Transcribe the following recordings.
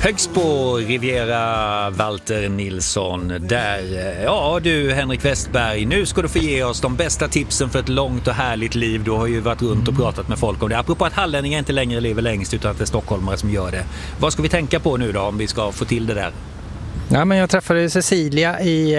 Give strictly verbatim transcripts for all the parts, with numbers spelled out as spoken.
Högst på Riviera, Walter Nilsson. Där, ja du Henrik Westberg, nu ska du få ge oss de bästa tipsen för ett långt och härligt liv. Du har ju varit runt och pratat med folk om det. Apropå att hallänningar inte längre lever längst utan att det är stockholmare som gör det. Vad ska vi tänka på nu då om vi ska få till det där? Ja, men jag träffade Cecilia i,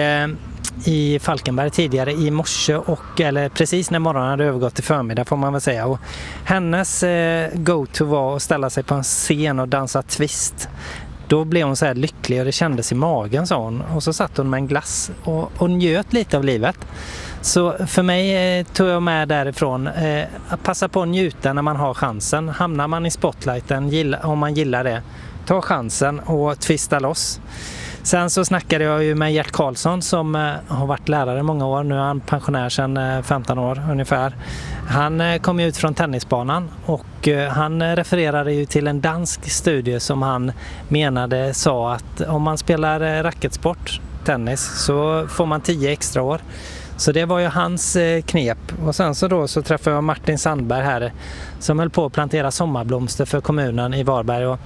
i Falkenberg tidigare i morse och eller precis när morgonen hade övergått till förmiddag får man väl säga. Och hennes eh, go-to var att ställa sig på en scen och dansa twist. Då blev hon så här lycklig och det kändes i magen, sa hon. Och så satt hon med en glass och, och njöt lite av livet. Så för mig eh, tog jag med därifrån eh, att passa på att njuta när man har chansen. Hamnar man i spotlighten, gilla, om man gillar det, ta chansen och twista loss. Sen så snackade jag ju med Gert Karlsson som eh, har varit lärare många år. Nu är han pensionär sedan eh, femton år ungefär. Han eh, kom ju ut från tennisbanan och eh, han refererade ju till en dansk studie som han menade sa att om man spelar eh, racketsport, tennis, så får man tio extra år. Så det var ju hans eh, knep. Och sen så då så träffade jag Martin Sandberg här som höll på att plantera sommarblomster för kommunen i Varberg. Och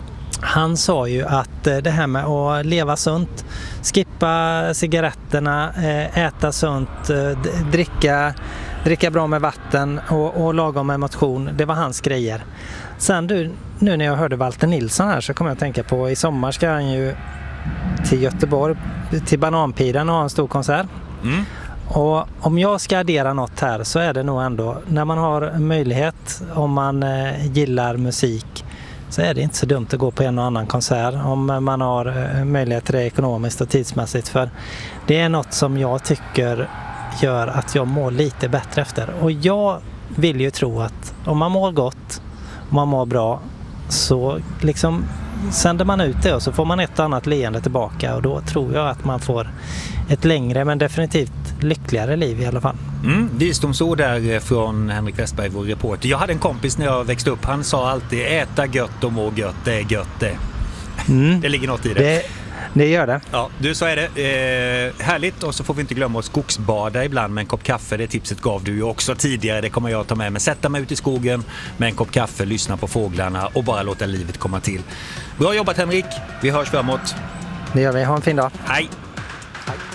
han sa ju att det här med att leva sunt, skippa cigaretterna, äta sunt, dricka, dricka bra med vatten och, och lagom med motion, det var hans grejer. Sen du, nu när jag hörde Walter Nilsson här så kommer jag att tänka på i sommar ska han ju till Göteborg, till Bananpiren och ha en stor konsert. Mm. Och om jag ska addera något här så är det nog ändå när man har möjlighet, om man eh, gillar musik, så är det inte så dumt att gå på en och annan konsert om man har möjlighet till det ekonomiskt och tidsmässigt. För det är något som jag tycker gör att jag mår lite bättre efter. Och jag vill ju tro att om man mår gott, om man mår bra, så liksom sänder man ut det och så får man ett annat leende tillbaka. Och då tror jag att man får ett längre men definitivt lyckligare liv i alla fall. Mm, visdomsord där från Henrik Westberg, vår reporter. Jag hade en kompis när jag växte upp, han sa alltid äta gött och må gött, det är gött det. Mm. Det ligger något i det. det. Det gör det. Ja, du, så är det. Eh, härligt, och så får vi inte glömma att skogsbada ibland med en kopp kaffe. Det tipset gav du ju också tidigare, det kommer jag att ta med mig. Sätta mig ut i skogen med en kopp kaffe, lyssna på fåglarna och bara låta livet komma till. Bra jobbat Henrik, vi hörs framåt. Det gör vi, ha en fin dag. Hej!